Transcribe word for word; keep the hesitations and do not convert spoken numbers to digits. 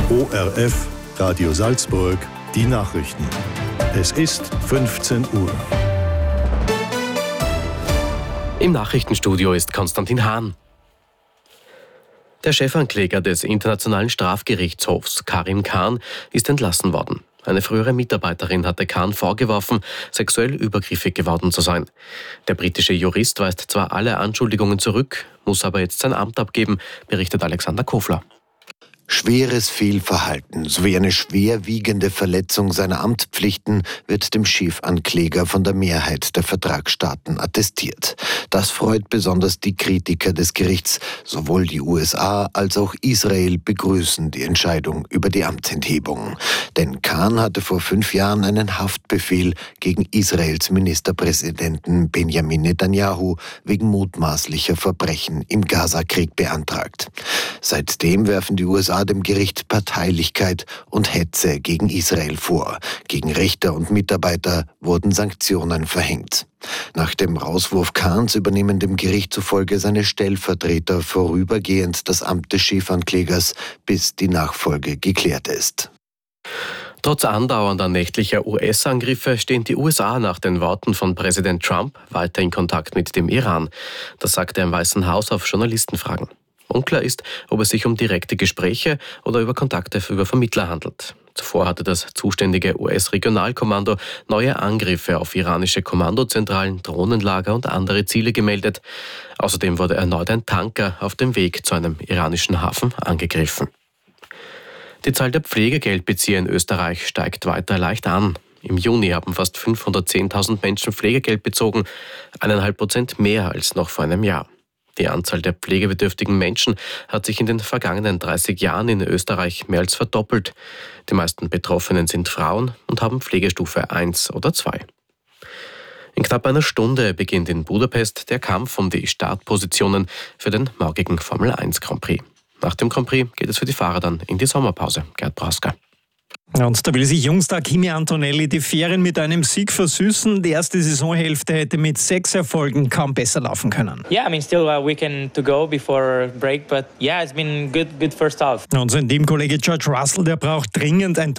O R F, Radio Salzburg, die Nachrichten. Es ist fünfzehn Uhr. Im Nachrichtenstudio ist Konstantin Hahn. Der Chefankläger des Internationalen Strafgerichtshofs, Karim Khan, ist entlassen worden. Eine frühere Mitarbeiterin hatte Khan vorgeworfen, sexuell übergriffig geworden zu sein. Der britische Jurist weist zwar alle Anschuldigungen zurück, muss aber jetzt sein Amt abgeben, berichtet Alexander Kofler. Schweres Fehlverhalten sowie eine schwerwiegende Verletzung seiner Amtspflichten wird dem Chefankläger von der Mehrheit der Vertragsstaaten attestiert. Das freut besonders die Kritiker des Gerichts. Sowohl die U S A als auch Israel begrüßen die Entscheidung über die Amtsenthebung. Denn Khan hatte vor fünf Jahren einen Haftbefehl gegen Israels Ministerpräsidenten Benjamin Netanyahu wegen mutmaßlicher Verbrechen im Gaza-Krieg beantragt. Seitdem werfen die U S A dem Gericht Parteilichkeit und Hetze gegen Israel vor. Gegen Richter und Mitarbeiter wurden Sanktionen verhängt. Nach dem Rauswurf Khans übernehmen dem Gericht zufolge seine Stellvertreter vorübergehend das Amt des Chefanklägers, bis die Nachfolge geklärt ist. Trotz andauernder nächtlicher U S-Angriffe stehen die U S A nach den Worten von Präsident Trump weiter in Kontakt mit dem Iran. Das sagte er im Weißen Haus auf Journalistenfragen. Unklar ist, ob es sich um direkte Gespräche oder über Kontakte über Vermittler handelt. Zuvor hatte das zuständige U S-Regionalkommando neue Angriffe auf iranische Kommandozentralen, Drohnenlager und andere Ziele gemeldet. Außerdem wurde erneut ein Tanker auf dem Weg zu einem iranischen Hafen angegriffen. Die Zahl der Pflegegeldbezieher in Österreich steigt weiter leicht an. Im Juni haben fast fünfhundertzehntausend Menschen Pflegegeld bezogen, eineinhalb Prozent mehr als noch vor einem Jahr. Die Anzahl der pflegebedürftigen Menschen hat sich in den vergangenen dreißig Jahren in Österreich mehr als verdoppelt. Die meisten Betroffenen sind Frauen und haben Pflegestufe eins oder zwei. In knapp einer Stunde beginnt in Budapest der Kampf um die Startpositionen für den morgigen Formel eins Grand Prix. Nach dem Grand Prix geht es für die Fahrer dann in die Sommerpause. Gerd Brausker. Und da will sich Jungstar Kimi Antonelli die Ferien mit einem Sieg versüßen. Die erste Saisonhälfte hätte mit sechs Erfolgen kaum besser laufen können. Yeah, I mean, still a weekend to go before break, but yeah, it's been good, good first half. Und sein Teamkollege George Russell, der braucht dringend ein